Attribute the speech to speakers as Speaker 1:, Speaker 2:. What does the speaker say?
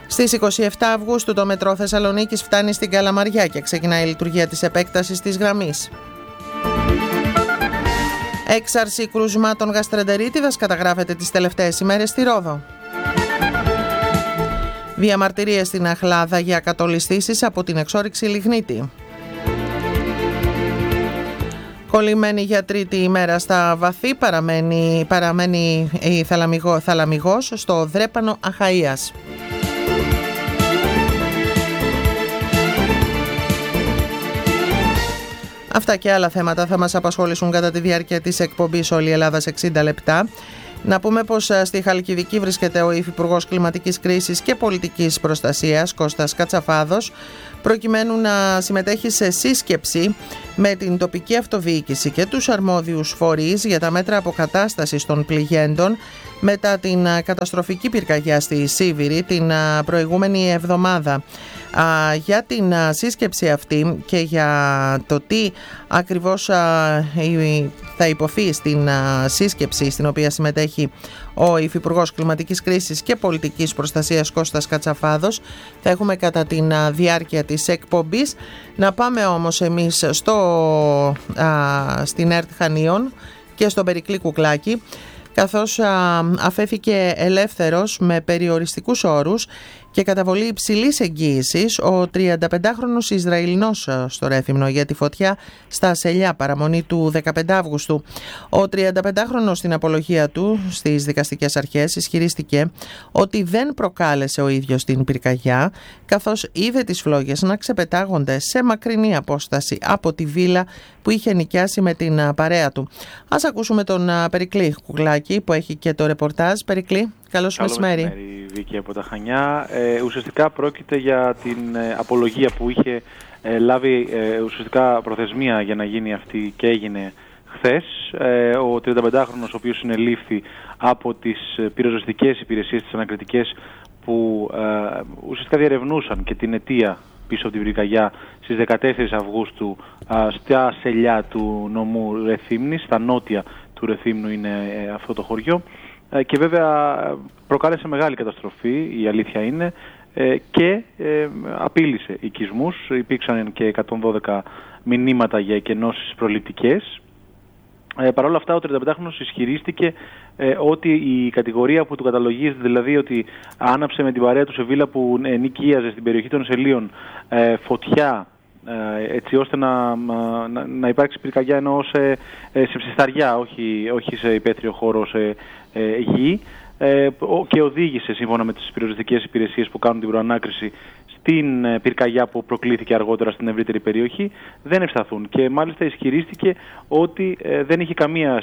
Speaker 1: Στις 27 Αυγούστου το μετρό Θεσσαλονίκης φτάνει στην Καλαμαριά και ξεκινάει η λειτουργία της επέκτασης της γραμμής. Έξαρση κρουσμάτων γαστρεντερίτιδας καταγράφεται τις τελευταίες ημέρες στη Ρόδο. Διαμαρτυρίες στην Αχλάδα για κατολιστήσεις από την εξόρυξη λιγνίτη. Κολλημένη για τρίτη ημέρα στα βαθύ παραμένει η θαλαμιγός στο Δρέπανο Αχαΐας. Αυτά και άλλα θέματα θα μας απασχολήσουν κατά τη διάρκεια της εκπομπής «Όλη η Ελλάδα σε 60 λεπτά». Να πούμε πως στη Χαλκιδική βρίσκεται ο Υφυπουργός Κλιματικής Κρίσης και Πολιτικής Προστασίας, Κώστας Κατσαφάδος, προκειμένου να συμμετέχει σε σύσκεψη με την τοπική αυτοδιοίκηση και τους αρμόδιους φορείς για τα μέτρα αποκατάστασης των πληγέντων μετά την καταστροφική πυρκαγιά στη Σίβηρη την προηγούμενη εβδομάδα. Για την σύσκεψη αυτή και για το τι ακριβώς θα υποθεί στην σύσκεψη στην οποία συμμετέχει ο Υφυπουργός Κλιματικής Κρίσης και Πολιτικής Προστασίας Κώστας Κατσαφάδος θα έχουμε κατά τη διάρκεια της εκπομπής. Να πάμε όμως εμείς στην ΕΡΤ Χανίων και στον Περικλή Κουκλάκη, καθώς αφέθηκε ελεύθερος με περιοριστικούς όρους και καταβολή υψηλής εγγύησης ο 35χρονος Ισραηλινός στο Ρέθυμνο για τη φωτιά στα Ασελιά, παραμονή του 15 Αύγουστου. Ο 35χρονος στην απολογία του στις δικαστικές αρχές ισχυρίστηκε ότι δεν προκάλεσε ο ίδιος την πυρκαγιά, καθώς είδε τις φλόγες να ξεπετάγονται σε μακρινή απόσταση από τη βίλα που είχε νοικιάσει με την παρέα του. Ας ακούσουμε τον Περικλή Κουκλάκη που έχει και το ρεπορτάζ. Περικλή, καλώς μεσημέρι.
Speaker 2: Βίκη από τα Χανιά. Ουσιαστικά πρόκειται για την απολογία που είχε λάβει ουσιαστικά προθεσμία για να γίνει αυτή και έγινε χθες. Ο 35χρονος, ο οποίος συνελήφθη από τις πυροσβεστικές υπηρεσίες, τις ανακριτικές που ουσιαστικά διερευνούσαν και την αιτία πίσω από την πυρκαγιά στις 14 Αυγούστου στα Σελιά του νομού Ρεθύμνης, στα νότια του Ρεθύμνου είναι αυτό το χωριό. Και βέβαια προκάλεσε μεγάλη καταστροφή, η αλήθεια είναι, και απείλησε οικισμούς. Υπήρξαν και 112 μηνύματα για εκενώσεις προληπτικές. Παρ' όλα αυτά ο 35χρονος ισχυρίστηκε ότι η κατηγορία που του καταλογίζεται, δηλαδή ότι άναψε με την παρέα του σε βίλα που νοικίαζε στην περιοχή των Σελίων φωτιά, έτσι ώστε να υπάρξει πυρκαγιά ενώ σε ψισταριά, όχι σε υπαίθριο χώρο, σε γη, και οδήγησε σύμφωνα με τις πυροσβεστικές υπηρεσίες που κάνουν την προανάκριση στην πυρκαγιά που προκλήθηκε αργότερα στην ευρύτερη περιοχή, δεν ευσταθούν. Και μάλιστα ισχυρίστηκε ότι δεν είχε καμία